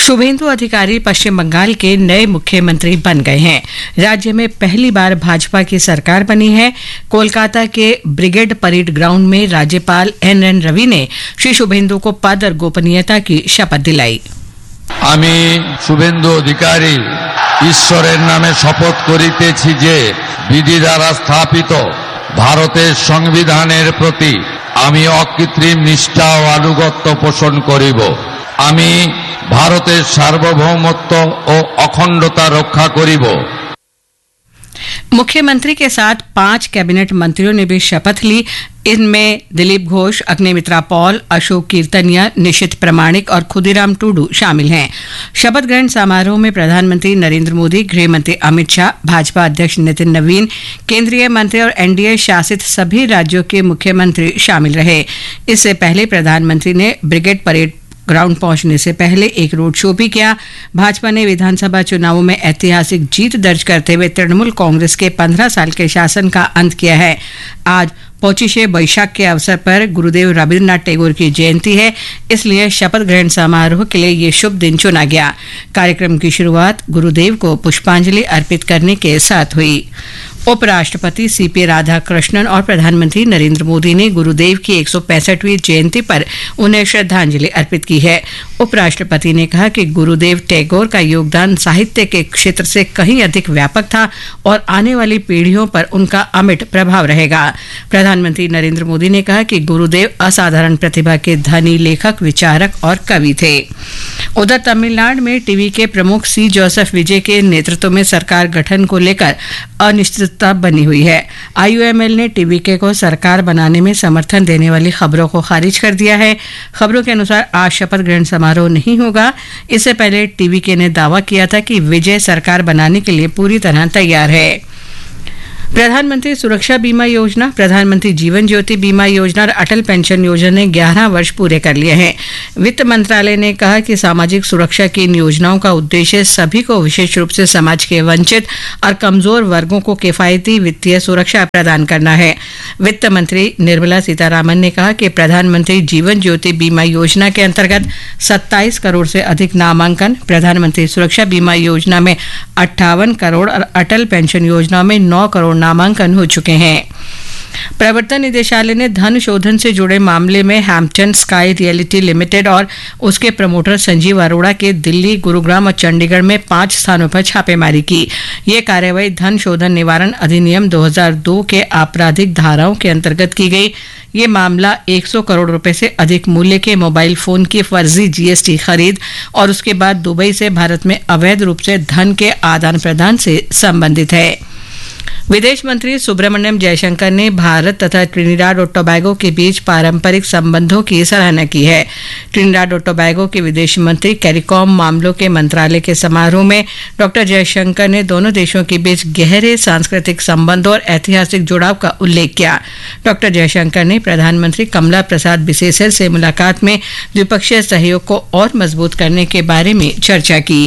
शुभेंदु अधिकारी पश्चिम बंगाल के नए मुख्यमंत्री बन गए हैं। राज्य में पहली बार भाजपा की सरकार बनी है। कोलकाता के ब्रिगेड परेड ग्राउंड में राज्यपाल एन रवि ने श्री शुभेंदु को पद और गोपनीयता की शपथ दिलाई। আমি শুভেন্দু অধিকারী ঈশ্বরের নামে শপথ করিতেছি যে বিধি দ্বারা স্থাপিত ভারতের সংবিধানের প্রতি আমি অকৃত্রিম নিষ্ঠা ও আনুগত্য পোষণ করিব। আমি ভারতের সার্বভৌমত্ব ও অখণ্ডতা রক্ষা করিব। मुख्यमंत्री के साथ 5 कैबिनेट मंत्रियों ने भी शपथ ली। इनमें दिलीप घोष, अग्निमित्रा पॉल, अशोक कीर्तनिया, निशित प्रमाणिक और खुदीराम टूडू शामिल हैं। शपथ ग्रहण समारोह में प्रधानमंत्री नरेंद्र मोदी, गृह मंत्री अमित शाह, भाजपा अध्यक्ष नितिन नवीन, केंद्रीय मंत्री और एनडीए शासित सभी राज्यों के मुख्यमंत्री शामिल रहे। इससे पहले प्रधानमंत्री ने ब्रिगेड परेड ग्राउंड पहुंचने से पहले एक रोड शो भी किया। भाजपा ने विधानसभा चुनावों में ऐतिहासिक जीत दर्ज करते हुए तृणमूल कांग्रेस के 15 साल के शासन का अंत किया है। आज पौचिशे बैशाख के अवसर पर गुरुदेव रविन्द्रनाथ टैगोर की जयंती है, इसलिए शपथ ग्रहण समारोह के लिए ये शुभ दिन चुना गया। कार्यक्रम की शुरुआत गुरुदेव को पुष्पांजलि अर्पित करने के साथ हुई। उपराष्ट्रपति सीपी राधाकृष्णन और प्रधानमंत्री नरेंद्र मोदी ने गुरुदेव की 165वीं जयंती पर उन्हें श्रद्धांजलि अर्पित की है। उपराष्ट्रपति ने कहा कि गुरुदेव टैगोर का योगदान साहित्य के क्षेत्र से कहीं अधिक व्यापक था और आने वाली पीढ़ियों पर उनका अमिट प्रभाव रहेगा। प्रधानमंत्री नरेंद्र मोदी ने कहा कि गुरुदेव असाधारण प्रतिभा के धनी लेखक, विचारक और कवि थे। उधर तमिलनाडु में टीवी के प्रमुख सी जोसेफ विजय के नेतृत्व में सरकार गठन को लेकर अनिश्चितता बनी हुई है। आईयूएमएल ने टीवीके को सरकार बनाने में समर्थन देने वाली खबरों को खारिज कर दिया है। खबरों के अनुसार आज शपथ ग्रहण समारोह नहीं होगा। इससे पहले टीवीके ने दावा किया था कि विजय सरकार बनाने के लिए पूरी तरह तैयार है। प्रधानमंत्री सुरक्षा बीमा योजना, प्रधानमंत्री जीवन ज्योति बीमा योजना और अटल पेंशन योजना ने 11 वर्ष पूरे कर लिए हैं। वित्त मंत्रालय ने कहा कि सामाजिक सुरक्षा की इन योजनाओं का उद्देश्य सभी को, विशेष रूप से समाज के वंचित और कमजोर वर्गों को किफायती वित्तीय सुरक्षा प्रदान करना है। वित्त मंत्री निर्मला सीतारामन ने कहा कि प्रधानमंत्री जीवन ज्योति बीमा योजना के अंतर्गत 27 करोड़ से अधिक नामांकन, प्रधानमंत्री सुरक्षा बीमा योजना में 58 करोड़ और अटल पेंशन योजना में 9 करोड़ नामांकन हो चुके हैं। प्रवर्तन निदेशालय ने धन शोधन से जुड़े मामले में हैम्पटन स्काई रियलिटी लिमिटेड और उसके प्रमोटर संजीव अरोड़ा के दिल्ली, गुरुग्राम और चंडीगढ़ में 5 स्थानों पर छापेमारी की। ये कार्रवाई धन शोधन निवारण अधिनियम 2002 के आपराधिक धाराओं के अंतर्गत की गई। ये मामला 100 करोड़ रुपए से अधिक मूल्य के मोबाइल फोन की फर्जी जीएसटी खरीद और उसके बाद दुबई से भारत में अवैध रूप से धन के आदान प्रदान से संबंधित है। विदेश मंत्री सुब्रमण्यम जयशंकर ने भारत तथा ट्रिनिडाड और टोबैगो के बीच पारंपरिक संबंधों की सराहना की है। ट्रिनिडाड और टोबैगो के विदेश मंत्री कैरिकॉम मामलों के मंत्रालय के समारोह में डॉक्टर जयशंकर ने दोनों देशों के बीच गहरे सांस्कृतिक संबंधों और ऐतिहासिक जुड़ाव का उल्लेख किया। डॉक्टर जयशंकर ने प्रधानमंत्री कमला प्रसाद बिसेसर से मुलाकात में द्विपक्षीय सहयोग को और मजबूत करने के बारे में चर्चा की।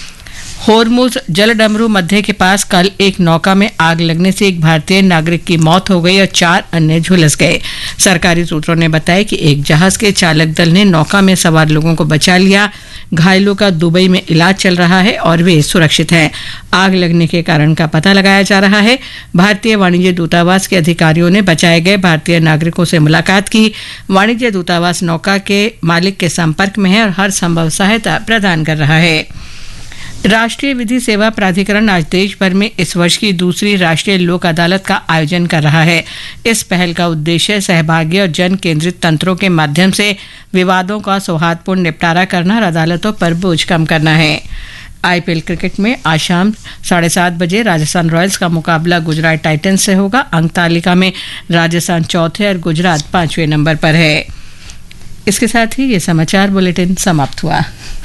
होर्मुज जलडमरू मध्य के पास कल एक नौका में आग लगने से एक भारतीय नागरिक की मौत हो गई और 4 अन्य झुलस गए। सरकारी सूत्रों ने बताया कि एक जहाज के चालक दल ने नौका में सवार लोगों को बचा लिया। घायलों का दुबई में इलाज चल रहा है और वे सुरक्षित हैं। आग लगने के कारण का पता लगाया जा रहा है। भारतीय वाणिज्य दूतावास के अधिकारियों ने बचाए गए भारतीय नागरिकों से मुलाकात की। वाणिज्य दूतावास नौका के मालिक के संपर्क में है और हर संभव सहायता प्रदान कर रहा है। राष्ट्रीय विधि सेवा प्राधिकरण आज देश भर में इस वर्ष की दूसरी राष्ट्रीय लोक अदालत का आयोजन कर रहा है। इस पहल का उद्देश्य सहभागी और जन केंद्रित तंत्रों के माध्यम से विवादों का सौहार्दपूर्ण निपटारा करना और अदालतों पर बोझ कम करना है। आईपीएल क्रिकेट में आज शाम 7:30 बजे राजस्थान रॉयल्स का मुकाबला गुजरात टाइटंस से होगा। अंक तालिका में राजस्थान चौथे और गुजरात 5वें नंबर पर है। इसके साथ ही ये समाचार बुलेटिन समाप्त हुआ।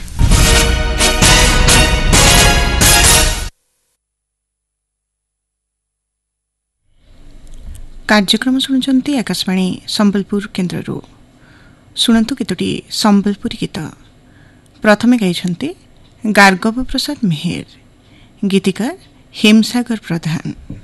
कार्यक्रम शुणुंट आकाशवाणी संबलपुर केन्द्र शुणु केतोटी संबलपुरी गीत। प्रथमे गाइछन्ते गार्गव प्रसाद मेहेर, गीतिकार हेमसागर प्रधान।